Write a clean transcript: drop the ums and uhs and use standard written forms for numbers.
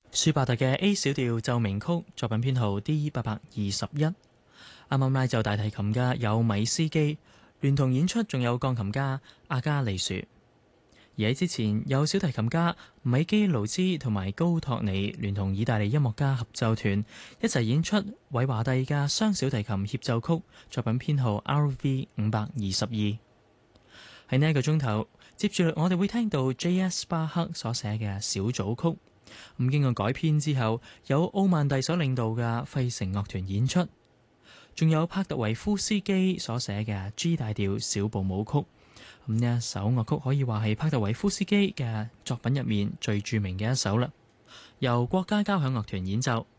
舒伯特嘅 A 小調奏鳴曲作品編號 D821。啱啱拉奏大提琴嘅有米斯基，聯同演出仲有鋼琴家阿加利殊。而喺之前有小提琴家米基勞茲同埋高托尼聯同意大利音樂家合奏團一齊演出韋華第嘅雙小提琴協奏曲作品編號 RV522。喺呢一個鐘頭，接住我哋會聽到 J.S. 巴克所寫嘅小組曲。咁經過改編之後，有奧曼蒂所領導嘅費城樂團演出，仲有帕特維夫斯基所寫嘅 G 大調小步舞曲。咁呢一首樂曲可以話係帕特維夫斯基嘅作品入面最著名嘅一首啦，由國家交響樂團演奏。